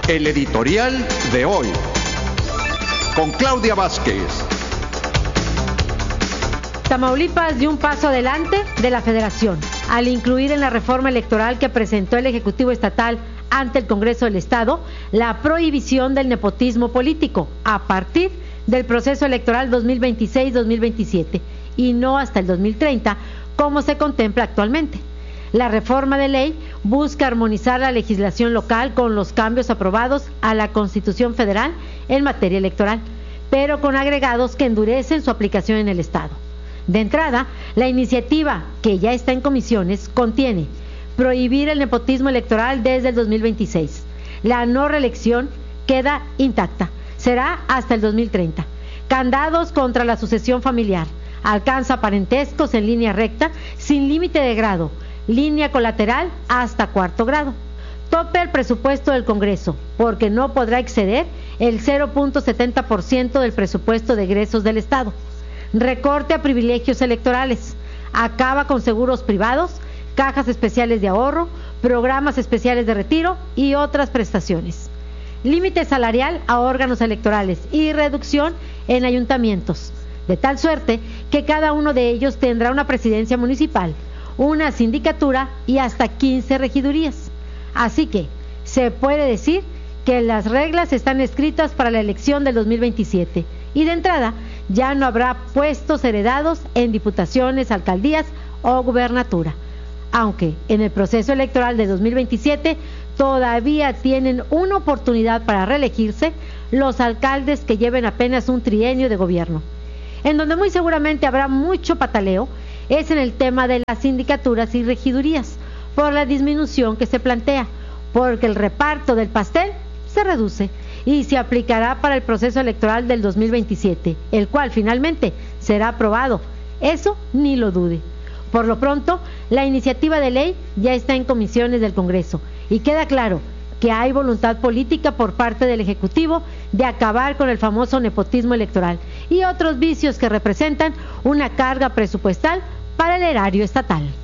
El editorial de hoy, con Claudia Vázquez. Tamaulipas dio un paso adelante de la Federación al incluir en la reforma electoral que presentó el Ejecutivo Estatal ante el Congreso del Estado la prohibición del nepotismo político a partir del proceso electoral 2026-2027 y no hasta el 2030, como se contempla actualmente. La reforma de ley busca armonizar la legislación local con los cambios aprobados a la Constitución Federal en materia electoral, pero con agregados que endurecen su aplicación en el Estado. De entrada, la iniciativa, que ya está en comisiones, contiene prohibir el nepotismo electoral desde el 2026. La no reelección queda intacta, será hasta el 2030. Candados contra la sucesión familiar, alcanza parentescos en línea recta sin límite de grado, línea colateral hasta cuarto grado. Tope al presupuesto del Congreso, porque no podrá exceder el 0.70% del presupuesto de egresos del Estado. Recorte a privilegios electorales, acaba con seguros privados, cajas especiales de ahorro, programas especiales de retiro y otras prestaciones. Límite salarial a órganos electorales y reducción en ayuntamientos, de tal suerte que cada uno de ellos tendrá una presidencia municipal, una sindicatura y hasta 15 regidurías. Así que se puede decir que las reglas están escritas para la elección del 2027 y de entrada ya no habrá puestos heredados en diputaciones, alcaldías o gubernatura, aunque en el proceso electoral de 2027 todavía tienen una oportunidad para reelegirse los alcaldes que lleven apenas un trienio de gobierno. En donde muy seguramente habrá mucho pataleo es en el tema de las sindicaturas y regidurías, por la disminución que se plantea, porque el reparto del pastel se reduce y se aplicará para el proceso electoral del 2027, el cual finalmente será aprobado. Eso ni lo dude. Por lo pronto, la iniciativa de ley ya está en comisiones del Congreso y queda claro que hay voluntad política por parte del Ejecutivo de acabar con el famoso nepotismo electoral y otros vicios que representan una carga presupuestal para el erario estatal.